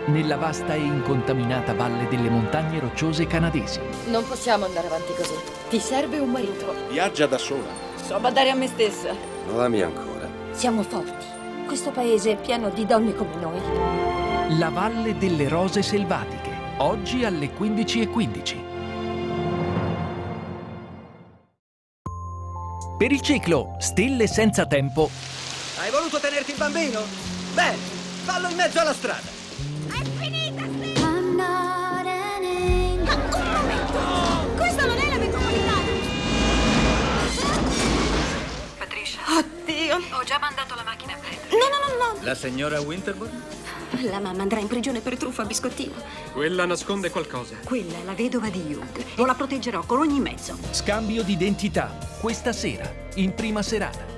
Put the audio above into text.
nella vasta e incontaminata valle delle montagne rocciose canadesi. Non possiamo andare avanti così. Ti serve un marito. Viaggia da sola. So badare a me stessa. Non ami ancora. Siamo forti. Questo paese è pieno di donne come noi. La Valle delle Rose Selvatiche, oggi alle 15:15. Per il ciclo Stelle senza tempo. Hai voluto tenerti il bambino? Bene, fallo in mezzo alla strada. È finita, I'm not an angel. Ma un momento! Questa non è la metropolitana! Patricia, Oddio! ho già mandato la macchina a prendere. No! La signora Winterbourne? La mamma andrà in prigione per truffa a biscottino. Quella nasconde qualcosa. Quella è la vedova di Hugh. Io la proteggerò con ogni mezzo. Scambio d'identità, questa sera, in prima serata.